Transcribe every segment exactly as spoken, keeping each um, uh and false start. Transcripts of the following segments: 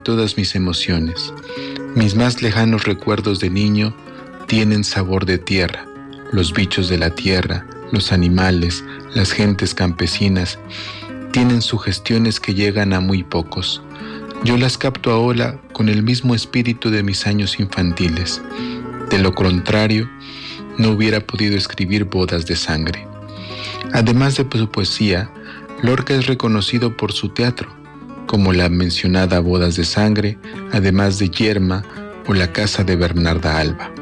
todas mis emociones. Mis más lejanos recuerdos de niño tienen sabor de tierra, los bichos de la tierra, los animales, las gentes campesinas, tienen sugestiones que llegan a muy pocos. Yo las capto ahora con el mismo espíritu de mis años infantiles. De lo contrario, no hubiera podido escribir Bodas de Sangre. Además de su poesía, Lorca es reconocido por su teatro, como la mencionada Bodas de Sangre, además de Yerma o La Casa de Bernarda Alba.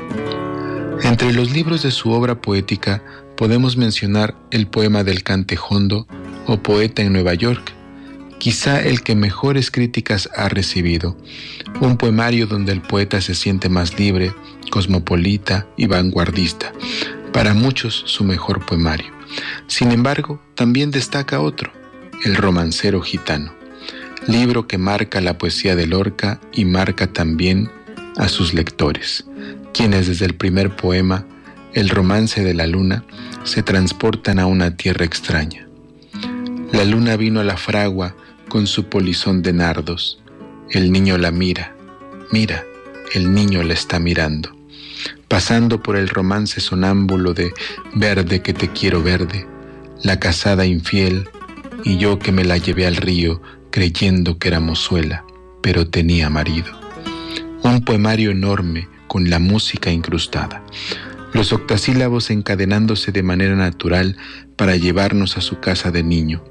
Entre los libros de su obra poética podemos mencionar el poema del Cantejondo o Poeta en Nueva York, quizá el que mejores críticas ha recibido, un poemario donde el poeta se siente más libre, cosmopolita y vanguardista, para muchos su mejor poemario. Sin embargo, también destaca otro, El Romancero Gitano, libro que marca la poesía de Lorca y marca también a sus lectores, quienes desde el primer poema, El Romance de la Luna, se transportan a una tierra extraña. La luna vino a la fragua con su polizón de nardos. El niño la mira, mira, el niño la está mirando. Pasando por el romance sonámbulo de verde que te quiero verde, la casada infiel y yo que me la llevé al río creyendo que era mozuela, pero tenía marido. Un poemario enorme con la música incrustada, los octasílabos encadenándose de manera natural para llevarnos a su casa de niño.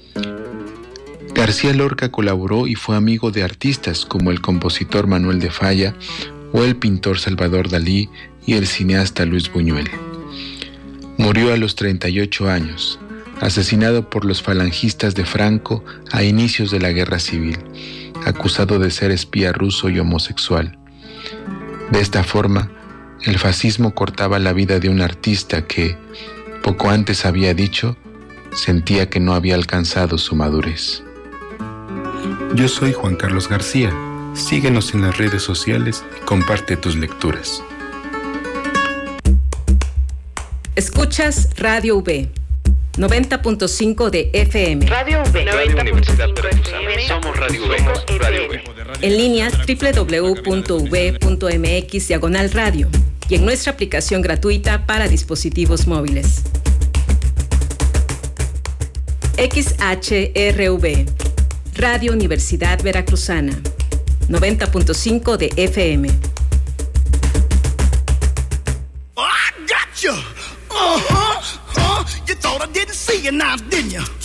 García Lorca colaboró y fue amigo de artistas como el compositor Manuel de Falla o el pintor Salvador Dalí y el cineasta Luis Buñuel. Murió a los treinta y ocho años, asesinado por los falangistas de Franco a inicios de la Guerra Civil, acusado de ser espía ruso y homosexual. De esta forma, el fascismo cortaba la vida de un artista que, poco antes había dicho, sentía que no había alcanzado su madurez. Yo soy Juan Carlos García. Síguenos en las redes sociales y comparte tus lecturas. Escuchas Radio V, noventa punto cinco de F M. Radio V. Radio Universidad Veracruzana. Somos Radio V. Radio V. En línea doble u doble u doble u punto u v punto m x diagonal radio y en nuestra aplicación gratuita para dispositivos móviles. X H R V, Radio Universidad Veracruzana, noventa punto cinco de F M. Oh, I got you. Uh-huh, uh, you thought I didn't see you now, didn't you?